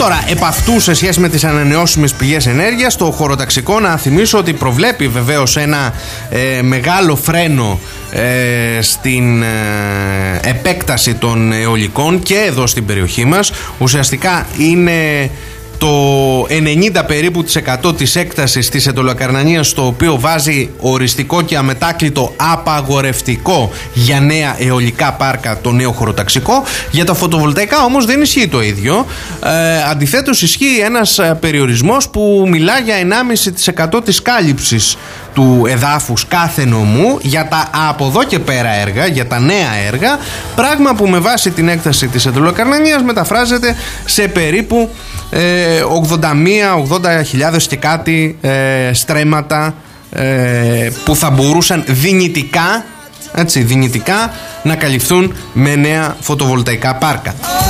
Τώρα, επ' αυτού, σε σχέση με τις ανανεώσιμες πηγές ενέργειας, το χωροταξικό, να θυμίσω ότι προβλέπει βεβαίως ένα μεγάλο φρένο στην επέκταση των αιωλικών και εδώ στην περιοχή μας. Ουσιαστικά είναι το 90 περίπου της 100 της έκτασης της Αιτωλοκαρνανίας, το οποίο βάζει οριστικό και αμετάκλητο απαγορευτικό για νέα αιωλικά πάρκα το νέο χωροταξικό. Για τα φωτοβολταϊκά όμως δεν ισχύει το ίδιο. Αντιθέτως ισχύει ένας περιορισμός που μιλά για 1,5% της κάλυψης του εδάφους κάθε νομού για τα από εδώ και πέρα έργα, για τα νέα έργα, πράγμα που με βάση την έκταση της Αιτωλοκαρνανίας μεταφράζεται σε περίπου 80.000 και κάτι στρέμματα που θα μπορούσαν δυνητικά να καλυφθούν με νέα φωτοβολταϊκά πάρκα.